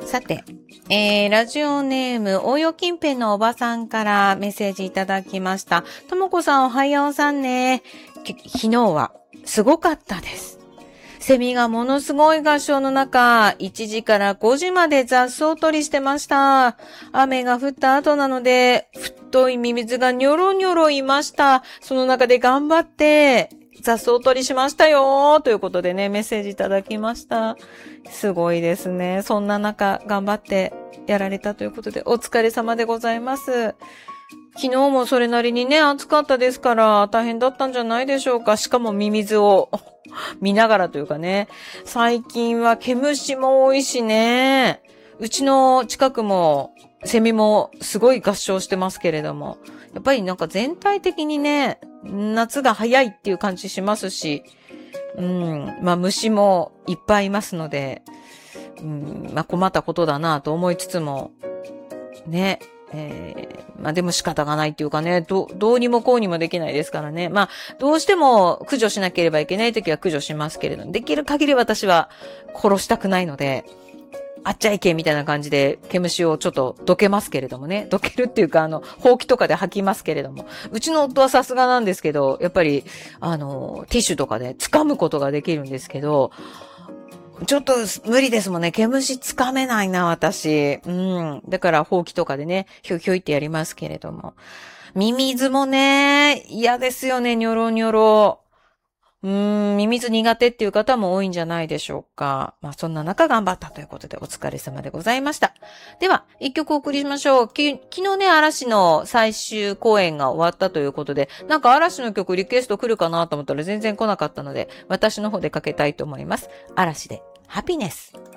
さて、ラジオネーム、大よ近辺のおばさんからメッセージいただきました。ともこさんおはようさんね。昨日はすごかったです。セミがものすごい合唱の中、1時から5時まで雑草取りしてました。雨が降った後なので、太いミミズがニョロニョロいました。その中で頑張って雑草取りしましたよということでね、メッセージいただきました。すごいですね。そんな中、頑張ってやられたということで、お疲れ様でございます。昨日もそれなりにね、暑かったですから、大変だったんじゃないでしょうか。しかもミミズを見ながらというかね。最近は毛虫も多いしね。うちの近くもセミもすごい合唱してますけれども。やっぱりなんか全体的にね、夏が早いっていう感じしますし、まあ虫もいっぱいいますので、まあ困ったことだなと思いつつも、ね、まあでも仕方がないっていうかね、どうにもこうにもできないですからね。まあ、どうしても駆除しなければいけないときは駆除しますけれども、できる限り私は殺したくないので、あっちゃいけみたいな感じで毛虫をちょっとどけますけれどもね。どけるっていうか、ほうきとかで吐きますけれども。うちの夫はさすがなんですけど、やっぱり、ティッシュとかで掴むことができるんですけど、ちょっと無理ですもんね。毛虫つかめないな、私。だから、ほうきとかでね、ひょいひょいってやりますけれども。ミミズもね、嫌ですよね、ニョロニョロ。ミミズ苦手っていう方も多いんじゃないでしょうか。まあ、そんな中頑張ったということでお疲れ様でございました。では、一曲お送りしましょう。昨日ね、嵐の最終公演が終わったということで、なんか嵐の曲リクエスト来るかなと思ったら全然来なかったので、私の方でかけたいと思います。嵐でハピネス。